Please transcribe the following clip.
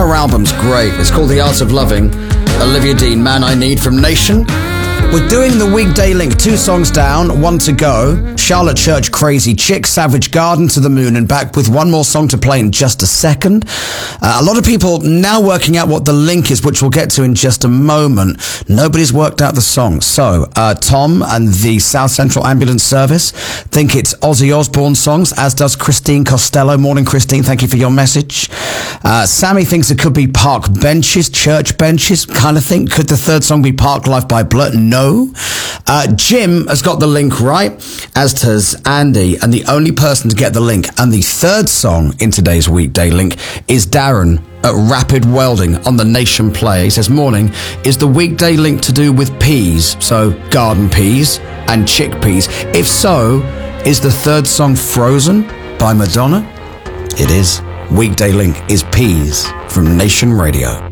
Her album's great. It's called The Art of Loving. Olivia Dean, Man I Need from Nation. We're doing the weekday link. 2 songs down, 1 to go. Charlotte Church, Crazy Chick, Savage Garden, To the Moon and Back, with 1 more song to play in just a second. A lot of people now working out what the link is, which we'll get to in just a moment. Nobody's worked out the song. So, Tom and the South Central Ambulance Service think it's Ozzy Osbourne songs, as does Christine Costello. Morning, Christine. Thank you for your message. Sammy thinks it could be Park Benches, Church Benches, kind of thing. Could the third song be Park Life by Blur? No. Jim has got the link right, as does Andy, and the only person to get the link and the third song in today's weekday link is Darren at Rapid Welding on the Nation Play. He says, morning, is the weekday link to do with peas, so garden peas and chickpeas? If so, is the third song Frozen by Madonna? It is. Weekday link is Peas from Nation Radio.